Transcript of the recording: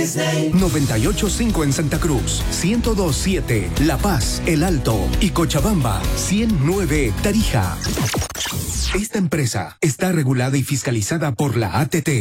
98.5 en Santa Cruz, 102.7 La Paz, El Alto y Cochabamba, 100.9 Tarija. Esta empresa está regulada y fiscalizada por la ATT.